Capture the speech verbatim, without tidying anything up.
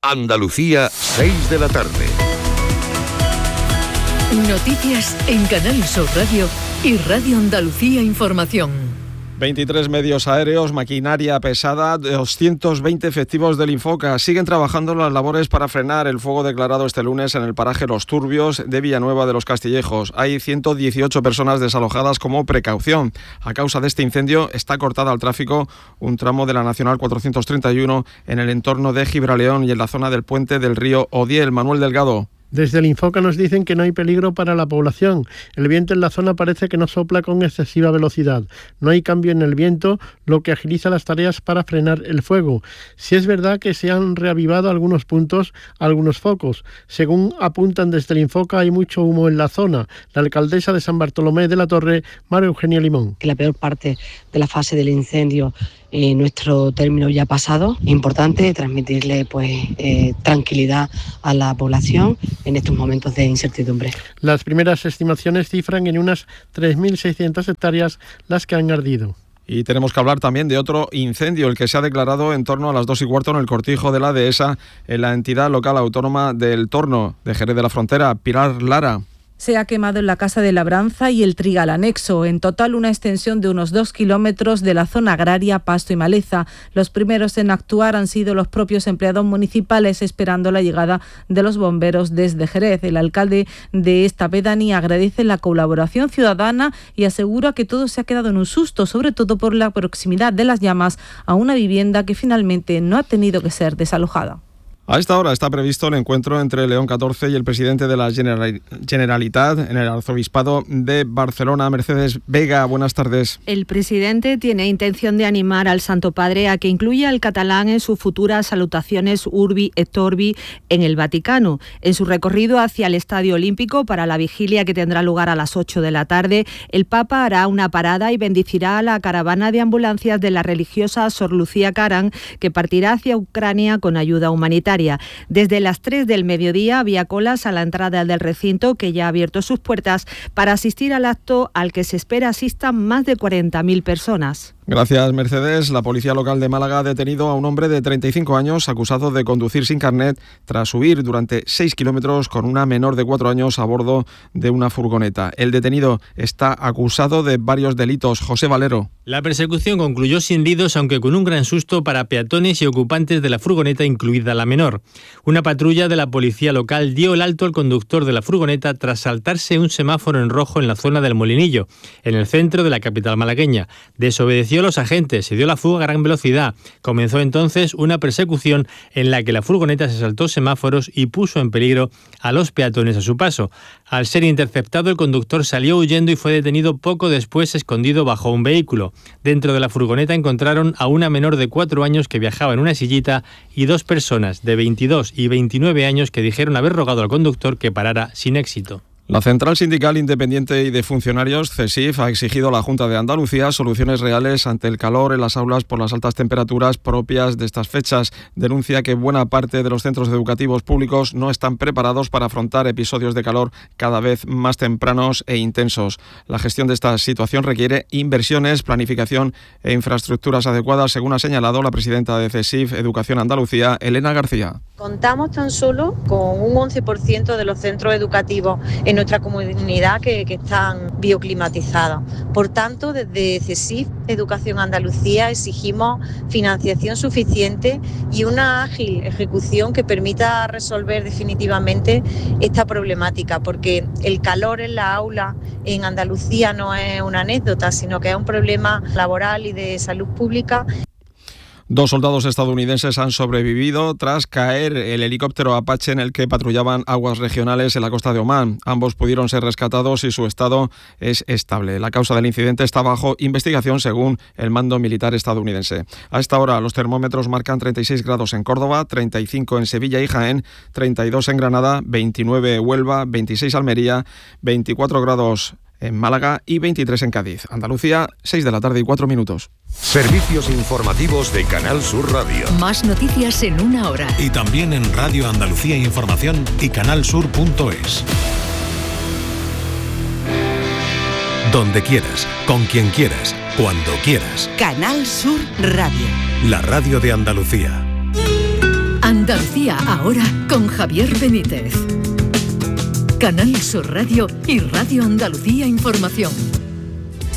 Andalucía, seis de la tarde. Noticias en Canal Sur Radio y Radio Andalucía Información. veintitrés medios aéreos, maquinaria pesada, doscientos veinte efectivos del Infoca. Siguen trabajando en las labores para frenar el fuego declarado este lunes en el paraje Los Turbios de Villanueva de los Castillejos. Hay ciento dieciocho personas desalojadas como precaución. A causa de este incendio está cortada al tráfico un tramo de la Nacional cuatrocientos treinta y uno en el entorno de Gibraleón y en la zona del puente del río Odiel. Manuel Delgado. Desde el Infoca nos dicen que no hay peligro para la población. El viento en la zona parece que no sopla con excesiva velocidad. No hay cambio en el viento, lo que agiliza las tareas para frenar el fuego. Si es verdad que se han reavivado algunos puntos, algunos focos. Según apuntan desde el Infoca, hay mucho humo en la zona. La alcaldesa de San Bartolomé de la Torre, María Eugenia Limón. Que la peor parte de la fase del incendio Eh, nuestro término ya pasado. Importante transmitirle pues eh, tranquilidad a la población en estos momentos de incertidumbre. Las primeras estimaciones cifran en unas tres mil seiscientas hectáreas las que han ardido. Y tenemos que hablar también de otro incendio, el que se ha declarado en torno a las dos y cuarto en el cortijo de la dehesa, en la entidad local autónoma del Torno, de Jerez de la Frontera. Pilar Lara. Se ha quemado en la Casa de Labranza y el Trigal anexo, en total una extensión de unos dos kilómetros de la zona agraria, pasto y maleza. Los primeros en actuar han sido los propios empleados municipales, esperando la llegada de los bomberos desde Jerez. El alcalde de esta pedanía agradece la colaboración ciudadana y asegura que todo se ha quedado en un susto, sobre todo por la proximidad de las llamas a una vivienda que finalmente no ha tenido que ser desalojada. A esta hora está previsto el encuentro entre León catorce y el presidente de la Generalitat en el Arzobispado de Barcelona. Mercedes Vega, buenas tardes. El presidente tiene intención de animar al Santo Padre a que incluya el catalán en sus futuras salutaciones Urbi et Orbi en el Vaticano. En su recorrido hacia el Estadio Olímpico para la vigilia que tendrá lugar a las ocho de la tarde, el Papa hará una parada y bendecirá a la caravana de ambulancias de la religiosa Sor Lucía Caran, que partirá hacia Ucrania con ayuda humanitaria. Desde las tres del mediodía había colas a la entrada del recinto, que ya ha abierto sus puertas para asistir al acto al que se espera asistan más de cuarenta mil personas. Gracias, Mercedes. La policía local de Málaga ha detenido a un hombre de treinta y cinco años acusado de conducir sin carnet tras huir durante seis kilómetros con una menor de cuatro años a bordo de una furgoneta. El detenido está acusado de varios delitos. José Valero. La persecución concluyó sin heridos, aunque con un gran susto para peatones y ocupantes de la furgoneta, incluida la menor. Una patrulla de la policía local dio el alto al conductor de la furgoneta tras saltarse un semáforo en rojo en la zona del Molinillo, en el centro de la capital malagueña. Desobedeció a los agentes, se dio la fuga a gran velocidad. Comenzó entonces una persecución en la que la furgoneta se saltó semáforos y puso en peligro a los peatones a su paso. Al ser interceptado, el conductor salió huyendo y fue detenido poco después, escondido bajo un vehículo. Dentro de la furgoneta encontraron a una menor de cuatro años que viajaba en una sillita y dos personas de veintidós y veintinueve años que dijeron haber rogado al conductor que parara sin éxito. La Central Sindical Independiente y de Funcionarios, CESIF, ha exigido a la Junta de Andalucía soluciones reales ante el calor en las aulas por las altas temperaturas propias de estas fechas. Denuncia que buena parte de los centros educativos públicos no están preparados para afrontar episodios de calor cada vez más tempranos e intensos. La gestión de esta situación requiere inversiones, planificación e infraestructuras adecuadas, según ha señalado la presidenta de CESIF Educación Andalucía, Elena García. Contamos tan solo con un once por ciento de los centros educativos en nuestra comunidad que, que están bioclimatizados. Por tanto, desde CESIF Educación Andalucía exigimos financiación suficiente y una ágil ejecución que permita resolver definitivamente esta problemática, porque el calor en la aula en Andalucía no es una anécdota, sino que es un problema laboral y de salud pública. Dos soldados estadounidenses han sobrevivido tras caer el helicóptero Apache en el que patrullaban aguas regionales en la costa de Omán. Ambos pudieron ser rescatados y su estado es estable. La causa del incidente está bajo investigación, según el mando militar estadounidense. A esta hora los termómetros marcan treinta y seis grados en Córdoba, treinta y cinco en Sevilla y Jaén, treinta y dos en Granada, veintinueve en Huelva, veintiséis Almería, veinticuatro grados en Málaga y veintitrés en Cádiz. Andalucía, seis de la tarde y cuatro minutos. Servicios informativos de Canal Sur Radio. Más noticias en una hora. Y también en Radio Andalucía Información y canalsur punto es. Donde quieras, con quien quieras, cuando quieras. Canal Sur Radio. La radio de Andalucía. Andalucía. Andalucía ahora con Javier Benítez. Canal Sur Radio y Radio Andalucía Información.